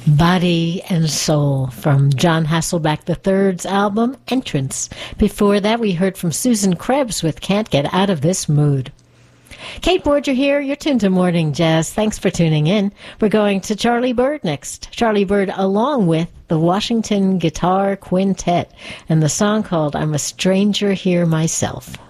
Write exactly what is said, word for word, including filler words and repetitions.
Body and Soul from John Hasselbeck the third's album, Entrance. Before that, we heard from Susan Krebs with Can't Get Out of This Mood. Kate Borger here. You're tuned to Morning Jazz. Thanks for tuning in. We're going to Charlie Byrd next. Charlie Byrd along with the Washington Guitar Quintet and the song called I'm a Stranger Here Myself.